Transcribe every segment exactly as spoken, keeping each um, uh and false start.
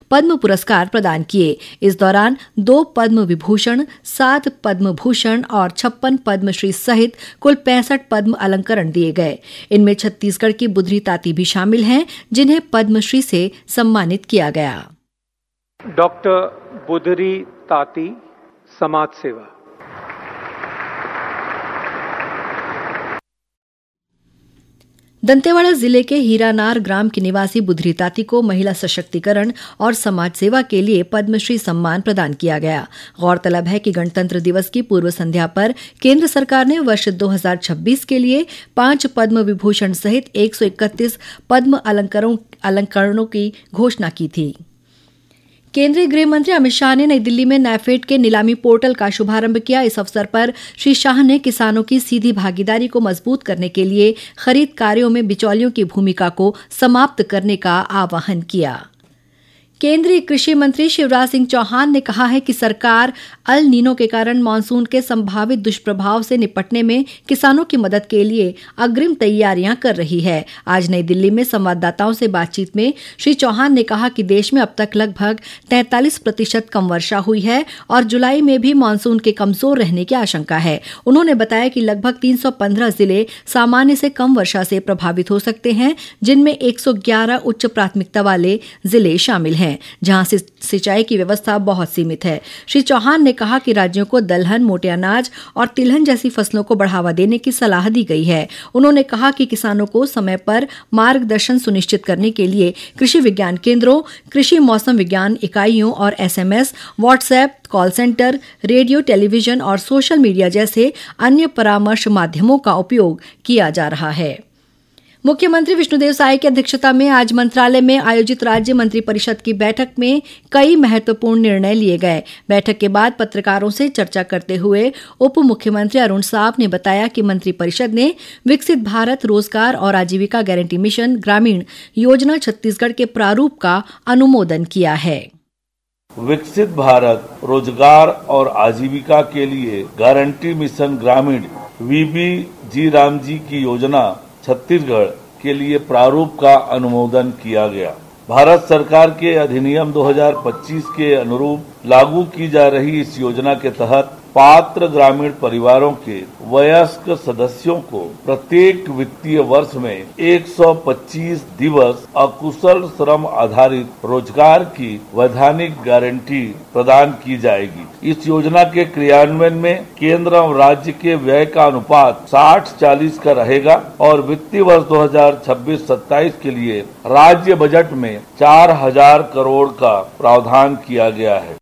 पद्म पुरस्कार प्रदान किए। इस दौरान दो पद्म विभूषण, सात पद्म भूषण और छप्पन पद्मश्री सहित कुल पैंसठ पद्म अलंकरण दिए गए। इनमें छत्तीसगढ़ की बुधरी ताती भी शामिल हैं, जिन्हें पद्मश्री से सम्मानित किया गया। डॉक्टर बुधरी ताती, समाज सेवा। दंतेवाड़ा जिले के हीरानार ग्राम की निवासी बुधरी ताती को महिला सशक्तिकरण और समाज सेवा के लिए पद्मश्री सम्मान प्रदान किया गया। गौरतलब है कि गणतंत्र दिवस की पूर्व संध्या पर केंद्र सरकार ने वर्ष दो हज़ार छब्बीस के लिए पांच पद्म विभूषण सहित एक सौ इकतीस पद्म अलंकरणों की घोषणा की थी। केंद्रीय गृह मंत्री अमित शाह ने नई दिल्ली में नैफेड के नीलामी पोर्टल का शुभारंभ किया। इस अवसर पर श्री शाह ने किसानों की सीधी भागीदारी को मजबूत करने के लिए खरीद कार्यों में बिचौलियों की भूमिका को समाप्त करने का आह्वान किया। केंद्रीय कृषि मंत्री शिवराज सिंह चौहान ने कहा है कि सरकार अल नीनो के कारण मानसून के संभावित दुष्प्रभाव से निपटने में किसानों की मदद के लिए अग्रिम तैयारियां कर रही है। आज नई दिल्ली में संवाददाताओं से बातचीत में श्री चौहान ने कहा कि देश में अब तक लगभग तैंतालीस प्रतिशत कम वर्षा हुई है और जुलाई में भी मानसून के कमजोर रहने की आशंका है। उन्होंने बताया कि लगभग तीन सौ पंद्रह जिले सामान्य से कम वर्षा से प्रभावित हो सकते हैं, जिनमें एक सौ ग्यारह उच्च प्राथमिकता वाले जिले शामिल हैं, जहां से सिंचाई की व्यवस्था बहुत सीमित है। श्री चौहान ने कहा कि राज्यों को दलहन, मोटे अनाज और तिलहन जैसी फसलों को बढ़ावा देने की सलाह दी गई है। उन्होंने कहा कि किसानों को समय पर मार्गदर्शन सुनिश्चित करने के लिए कृषि विज्ञान केंद्रों, कृषि मौसम विज्ञान इकाइयों और SMS, WhatsApp, call centre, radio, television और सोशल मीडिया जैसे अन्य परामर्श माध्यमों का उपयोग किया जा रहा है। मुख्यमंत्री विष्णुदेव साय की अध्यक्षता में आज मंत्रालय में आयोजित राज्य मंत्रिपरिषद की बैठक में कई महत्वपूर्ण निर्णय लिए गए। बैठक के बाद पत्रकारों से चर्चा करते हुए उप मुख्यमंत्री अरुण साव ने बताया कि मंत्रिपरिषद ने विकसित भारत रोजगार और आजीविका गारंटी मिशन ग्रामीण योजना छत्तीसगढ़ के प्रारूप का अनुमोदन किया है। विकसित भारत रोजगार और आजीविका के लिए गारंटी मिशन ग्रामीण वीबी जी राम जी की योजना छत्तीसगढ़ के लिए प्रारूप का अनुमोदन किया गया। भारत सरकार के अधिनियम दो हज़ार पच्चीस के अनुरूप लागू की जा रही इस योजना के तहत पात्र ग्रामीण परिवारों के वयस्क सदस्यों को प्रत्येक वित्तीय वर्ष में एक सौ पच्चीस दिवस अकुशल श्रम आधारित रोजगार की वैधानिक गारंटी प्रदान की जाएगी। इस योजना के क्रियान्वयन में केंद्र और राज्य के व्यय का अनुपात साठ चालीस का रहेगा और वित्तीय वर्ष दो हज़ार छब्बीस सत्ताईस के लिए राज्य बजट में चार हजार करोड़ का प्रावधान किया गया है।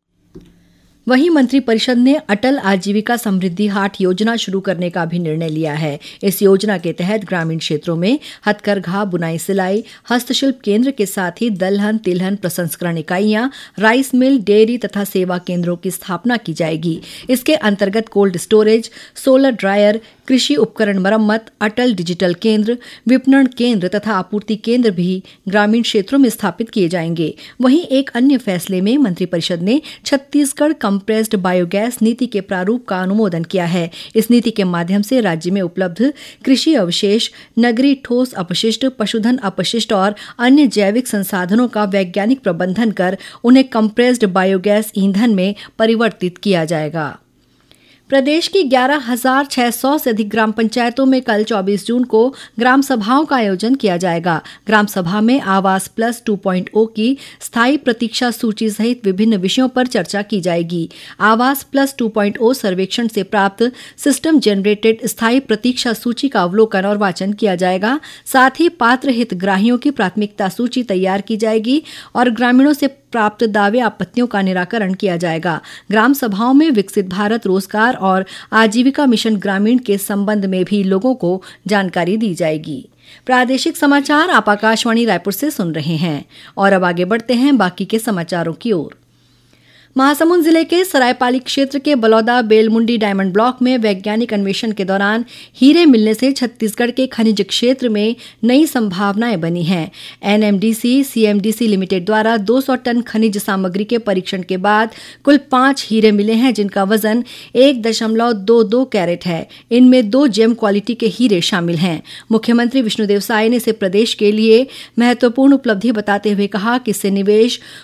वहीं मंत्रिपरिषद ने अटल आजीविका समृद्धि हाट योजना शुरू करने का भी निर्णय लिया है। इस योजना के तहत ग्रामीण क्षेत्रों में हथकरघा, बुनाई सिलाई, हस्तशिल्प केंद्र के साथ ही दलहन, तिलहन प्रसंस्करण इकाइयां, राइस मिल, डेयरी तथा सेवा केंद्रों की स्थापना की जाएगी। इसके अंतर्गत कोल्ड स्टोरेज, सोलर ड्रायर, कृषि उपकरण मरम्मत, अटल डिजिटल केंद्र, विपणन केंद्र तथा आपूर्ति केंद्र भी ग्रामीण क्षेत्रों में स्थापित किए जाएंगे। वहीं एक अन्य फैसले में मंत्रिपरिषद ने छत्तीसगढ़ कंप्रेस्ड बायोगैस नीति के प्रारूप का अनुमोदन किया है। इस नीति के माध्यम से राज्य में उपलब्ध कृषि अवशेष, नगरीय ठोस अपशिष्ट, पशुधन अपशिष्ट और अन्य जैविक संसाधनों का वैज्ञानिक प्रबंधन कर उन्हें कंप्रेस्ड बायोगैस ईंधन में परिवर्तित किया जाएगा। प्रदेश की ग्यारह हजार छह सौ से अधिक ग्राम पंचायतों में कल चौबीस जून को ग्राम सभाओं का आयोजन किया जाएगा। ग्राम सभा में आवास प्लस टू पॉइंट ओ की स्थायी प्रतीक्षा सूची सहित विभिन्न विषयों पर चर्चा की जाएगी। आवास प्लस टू पॉइंट ओ सर्वेक्षण से प्राप्त सिस्टम जनरेटेड स्थायी प्रतीक्षा सूची का अवलोकन और वाचन किया जाएगा। साथ ही पात्र हितग्राहियों की प्राथमिकता सूची तैयार की जाएगी और ग्रामीणों से प्राप्त दावे आपत्तियों का निराकरण किया जाएगा। ग्राम सभाओं में विकसित भारत रोजगार और आजीविका मिशन ग्रामीण के संबंध में भी लोगों को जानकारी दी जाएगी। प्रादेशिक समाचार आप आकाशवाणी रायपुर से सुन रहे हैं और अब आगे बढ़ते हैं बाकी के समाचारों की ओर। महासमुंद जिले के सरायपाली क्षेत्र के बलौदा बेलमुंडी डायमंड ब्लॉक में वैज्ञानिक अन्वेषण के दौरान हीरे मिलने से छत्तीसगढ़ के खनिज क्षेत्र में नई संभावनाएं बनी हैं। एनएमडीसी सीएमडीसी लिमिटेड द्वारा दो सौ टन खनिज सामग्री के परीक्षण के बाद कुल पांच हीरे मिले हैं, जिनका वजन एक दशमलव दो दो कैरेट है। इनमें दो जेम क्वालिटी के हीरे शामिल हैं। मुख्यमंत्री विष्णुदेव साय ने इसे प्रदेश के लिए महत्वपूर्ण उपलब्धि बताते हुए कहा कि इससे निवेश,